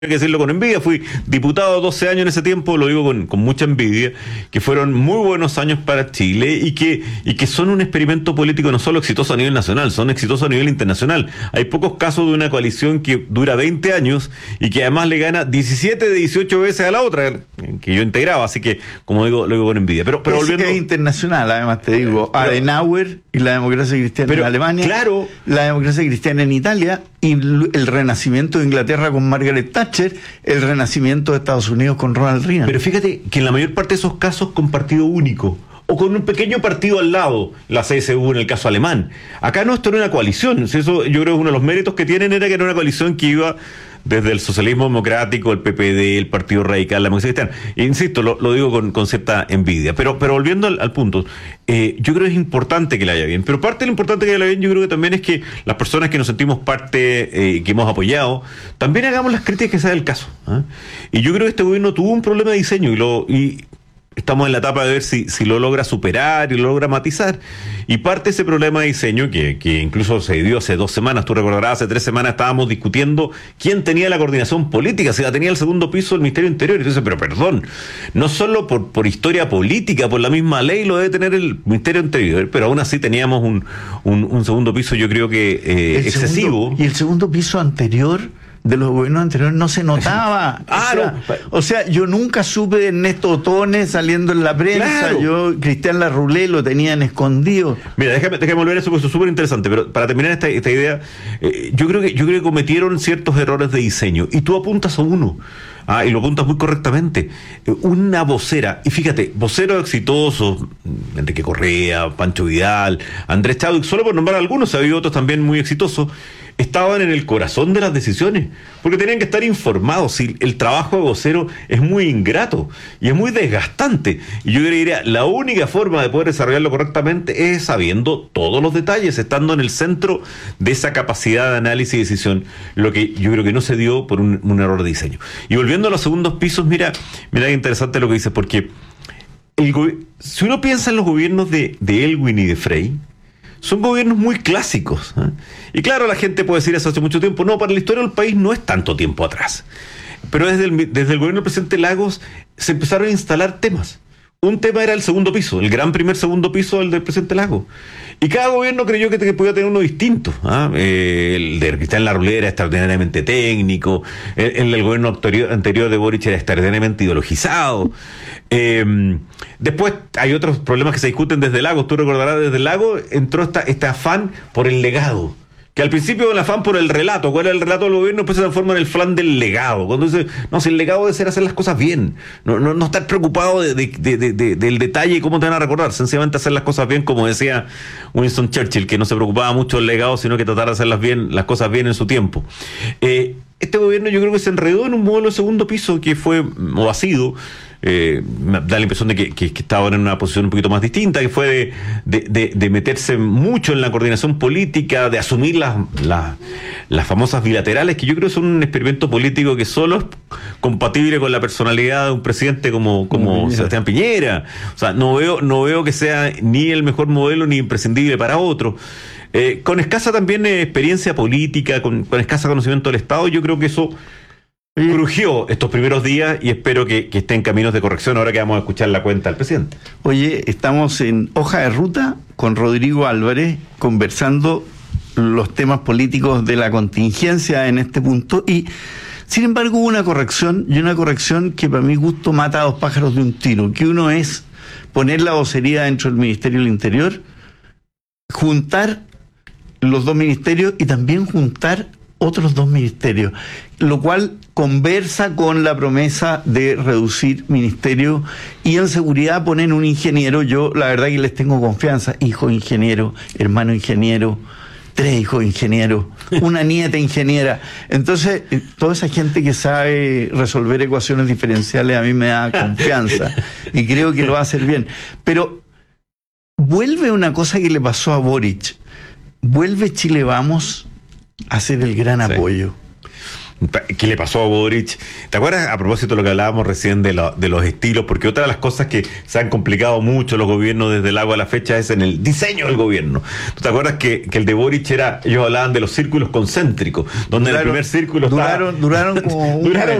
que decirlo con envidia, fui diputado 12 años en ese tiempo, lo digo con mucha envidia, que fueron muy buenos años para Chile y que son un experimento político no solo exitoso a nivel nacional, son exitosos a nivel internacional. Hay pocos casos de una coalición que dura 20 años y que además le gana 17 de 18 veces a la otra, que yo integraba, así que, como digo, lo digo con envidia. Pero volviendo... Es internacional, además te digo, Adenauer y la democracia cristiana en Alemania, claro, la democracia cristiana en Italia y el renacimiento de Inglaterra con Margaret Thatcher, el renacimiento de Estados Unidos con Ronald Reagan. Pero fíjate que en la mayor parte de esos casos con partido único o con un pequeño partido al lado, la CSU en el caso alemán. Acá no, esto era una coalición. Eso yo creo que uno de los méritos que tienen era que era una coalición que iba desde el socialismo democrático, el PPD, el Partido Radical, la democracia cristiana. E insisto, lo digo con cierta envidia. Pero volviendo al punto, yo creo que es importante que le haya bien. Pero parte de lo importante que le haya bien, yo creo que también es que las personas que nos sentimos parte, que hemos apoyado, también hagamos las críticas que sea el caso. Y yo creo que este gobierno tuvo un problema de diseño y estamos en la etapa de ver si lo logra superar y lo logra matizar. Y parte de ese problema de diseño, que incluso se dio hace 2 semanas, tú recordarás, hace 3 semanas estábamos discutiendo quién tenía la coordinación política, si la tenía el segundo piso del Ministerio Interior. Entonces, pero perdón, no solo por historia política, por la misma ley lo debe tener el Ministerio Interior, pero aún así teníamos un segundo piso, yo creo que excesivo. Y el segundo piso anterior de los gobiernos anteriores no se notaba. O sea, yo nunca supe de Ernesto Otones saliendo en la prensa. Claro. Yo, Cristian Larroulé, lo tenían escondido. Mira, déjame volver a eso, porque eso es súper interesante, pero para terminar esta idea, yo creo que cometieron ciertos errores de diseño, y tú apuntas a uno. Y lo apuntas muy correctamente. Una vocera, y fíjate, voceros exitosos, Enrique Correa, Pancho Vidal, Andrés Chadwick, solo por nombrar algunos, había otros también muy exitosos, estaban en el corazón de las decisiones, porque tenían que estar informados. Y el trabajo de vocero es muy ingrato y es muy desgastante, y yo diría, la única forma de poder desarrollarlo correctamente es sabiendo todos los detalles, estando en el centro de esa capacidad de análisis y decisión, lo que yo creo que no se dio por un error de diseño. Y volviendo a los segundos pisos, mira qué interesante lo que dices, porque si uno piensa en los gobiernos de Elwin y de Frey, son gobiernos muy clásicos. Y claro, la gente puede decir eso hace mucho tiempo. No, para la historia del país no es tanto tiempo atrás. Pero desde el gobierno del presidente Lagos se empezaron a instalar temas. Un tema era el segundo piso, el gran segundo piso, el del presidente Lagos. Y cada gobierno creyó que podía tener uno distinto. El de Cristian Larroulé era extraordinariamente técnico, el del gobierno anterior de Boric era extraordinariamente ideologizado. Después hay otros problemas que se discuten desde Lagos. Tú recordarás, desde Lagos entró este afán por el legado, que al principio el afán por el relato, cuál era el relato del gobierno, después se transforma en el flan del legado. Cuando dice, no, si el legado debe ser hacer las cosas bien, no estar preocupado del detalle y cómo te van a recordar, sencillamente hacer las cosas bien, como decía Winston Churchill, que no se preocupaba mucho del legado, sino que tratar de hacer las cosas bien en su tiempo. Este gobierno yo creo que se enredó en un modelo de segundo piso que fue, o ha sido, me da la impresión de que estaban en una posición un poquito más distinta, que fue de meterse mucho en la coordinación política, de asumir las famosas bilaterales, que yo creo que son un experimento político que solo es compatible con la personalidad de un presidente como Sebastián Piñera. O sea, no veo que sea ni el mejor modelo ni imprescindible para otro. Con escasa también experiencia política, con escasa conocimiento del Estado, yo creo que eso crujió estos primeros días, y espero que esté en caminos de corrección ahora que vamos a escuchar la cuenta del presidente. Oye, estamos en Hoja de Ruta con Rodrigo Álvarez conversando los temas políticos de la contingencia en este punto, y sin embargo hubo una corrección, y una corrección que para mi gusto mata a 2 pájaros de un tiro, que uno es poner la vocería dentro del Ministerio del Interior, juntar los 2 ministerios y también juntar otros 2 ministerios, lo cual conversa con la promesa de reducir ministerios, y en seguridad ponen un ingeniero. Yo la verdad que les tengo confianza, hijo ingeniero, hermano ingeniero, 3 hijos ingenieros, una nieta ingeniera. Entonces, toda esa gente que sabe resolver ecuaciones diferenciales a mí me da confianza y creo que lo va a hacer bien. Pero vuelve una cosa que le pasó a Boric, vuelve Chile Vamos a ser el gran apoyo. ¿Qué le pasó a Boric? ¿Te acuerdas a propósito de lo que hablábamos recién de los estilos? Porque otra de las cosas que se han complicado mucho los gobiernos desde el agua a la fecha es en el diseño del gobierno. ¿Tú te acuerdas que el de Boric ellos hablaban de los círculos concéntricos, donde en el primer círculo duraron como